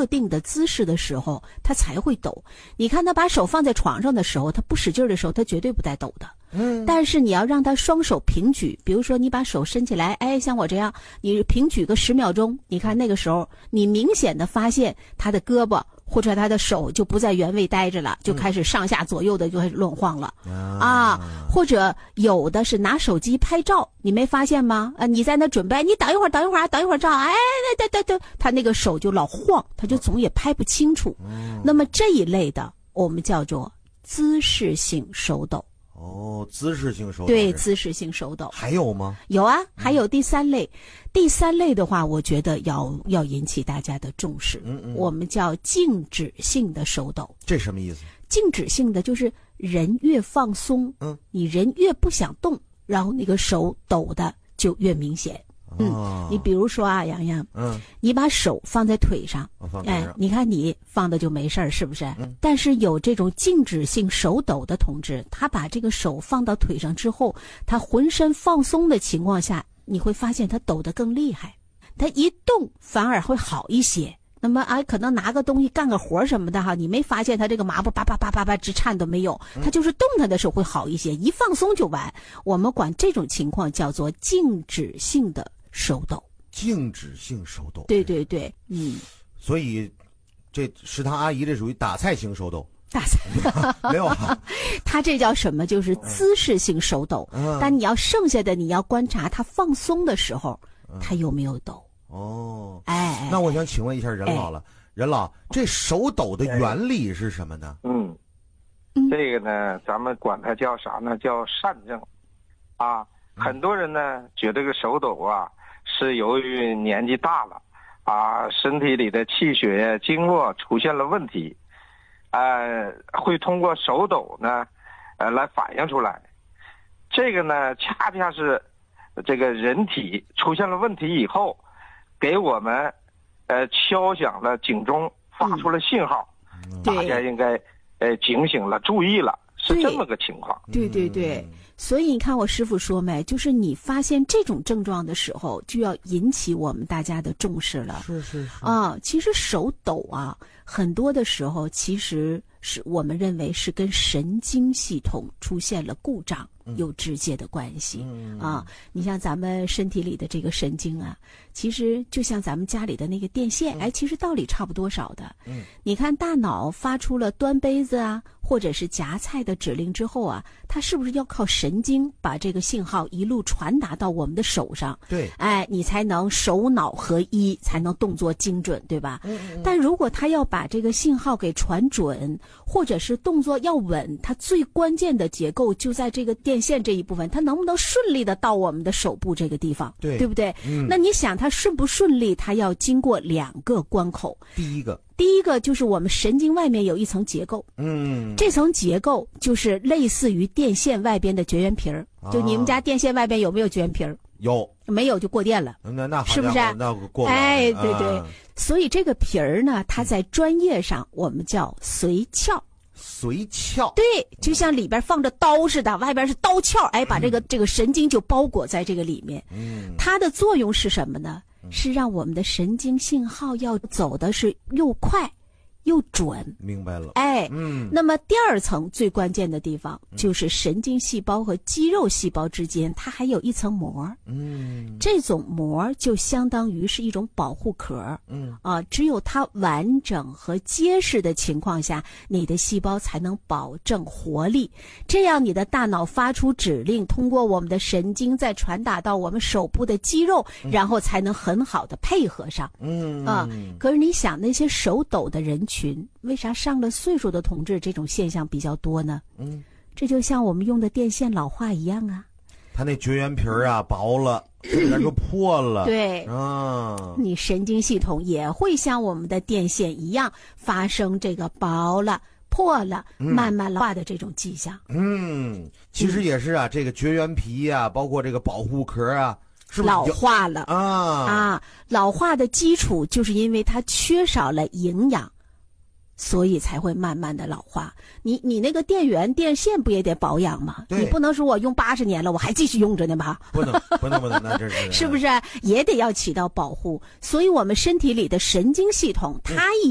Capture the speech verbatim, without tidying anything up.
特定的姿势的时候，它才会抖。你看他把手放在床上的时候，他不使劲的时候，他绝对不带抖的。嗯，但是你要让他双手平举，比如说你把手伸起来，哎，像我这样，你平举个十秒钟，你看那个时候，你明显的发现他的胳膊或者他的手就不在原位待着了，就开始上下左右的就开始乱晃了、嗯、啊，或者有的是拿手机拍照，你没发现吗？啊，你在那准备，你等一会儿，等一会儿，等一会儿照，哎，对对对，他那个手就老晃，他就总也拍不清楚。嗯、那么这一类的，我们叫做姿势性手抖。 哦，姿势性手抖。 对，姿势性手抖。 还有吗？ 有啊，还有第三类。嗯、第三类的话，我觉得要要引起大家的重视。嗯嗯。我们叫静止性的手抖。 这什么意思？ 静止性的就是人越放松，嗯，你人越不想动，然后那个手抖的就越明显。嗯，哦、你比如说啊，洋洋，嗯，你把手放在腿上，哎，你看你放的就没事儿，是不是？嗯。但是有这种静止性手抖的同志，他把这个手放到腿上之后，他浑身放松的情况下，你会发现他抖得更厉害，他一动反而会好一些。那么啊，可能拿个东西干个活什么的哈，你没发现他这个麻布叭叭叭叭叭直颤都没有，他就是动他的时候会好一些，一放松就完。我们管这种情况叫做静止性的手抖。 静止性手抖。 对对对，嗯。 所以，这食堂阿姨这属于打菜型手抖。 打菜没有啊？ 他这叫什么？就是姿势性手抖。嗯、但你要剩下的，你要观察他放松的时候，他有没有抖。 哦， 哎， 那我想请问一下任老了，哎、任老，这手抖的原理是什么呢？ 嗯，这个呢，咱们管它叫啥呢？叫疝症，啊，很多人呢觉得这个手抖啊是由于年纪大了，啊，身体里的气血经络出现了问题，呃，会通过手抖呢，呃，来反映出来。这个呢，恰恰是这个人体出现了问题以后。给我们，呃，敲响了警钟，发出了信号，嗯、大家应该，呃，警醒了，注意了，是这么个情况。 对对对，所以你看我师父说没，就是你发现这种症状的时候，就要引起我们大家的重视了。 是是是啊，其实手抖啊，很多的时候其实是我们认为是跟神经系统出现了故障。有直接的关系、嗯、啊！你像咱们身体里的这个神经啊，其实就像咱们家里的那个电线，嗯、哎，其实道理差不多少的。嗯，你看大脑发出了端杯子啊，或者是夹菜的指令之后啊，它是不是要靠神经把这个信号一路传达到我们的手上？ 对， 哎，你才能手脑合一，才能动作精准，对吧？嗯嗯。但如果它要把这个信号给传准，或者是动作要稳，它最关键的结构就在这个电。电线这一部分，它能不能顺利的到我们的手部这个地方？ 对， 对不对？ 嗯。 那你想它顺不顺利？它要经过两个关口。 第一个， 第一个就是我们神经外面有一层结构， 嗯， 这层结构就是类似于电线外边的绝缘皮儿。啊、就你们家电线外边有没有绝缘皮儿？ 有， 没有就过电了。 那那是不是？ 那过哎，对对。 啊、 所以这个皮儿呢，它在专业上我们叫髓鞘。 髓鞘， 对，就像里边放着刀似的，外边是刀鞘，哎，把这个、嗯、这个神经就包裹在这个里面。嗯，它的作用是什么呢？是让我们的神经信号要走的是又快又准。 明白了。 哎， 嗯， 那么第二层最关键的地方就是神经细胞和肌肉细胞之间，它还有一层膜。 嗯， 这种膜就相当于是一种保护壳。嗯，啊，只有它完整和结实的情况下，你的细胞才能保证活力。这样，你的大脑发出指令，通过我们的神经再传达到我们手部的肌肉，嗯、然后才能很好的配合上。 嗯啊，可是你想，那些手抖的人群，为啥上了岁数的同志这种现象比较多呢？ 嗯， 这就像我们用的电线老化一样啊。 它那绝缘皮儿啊薄了，咱说破了。 对， 啊， 你神经系统也会像我们的电线一样发生这个薄了、破了、 嗯、 慢慢老化的这种迹象。 嗯，其实也是啊，嗯、这个绝缘皮啊，包括这个保护壳啊。是不是老化了啊啊！老化的基础就是因为它缺少了营养，所以才会慢慢的老化。你你那个电源电线不也得保养吗？你不能说我用八十年了，我还继续用着呢吧？ 不能不能不能，那这是是不是也得要起到保护？所以我们身体里的神经系统，它一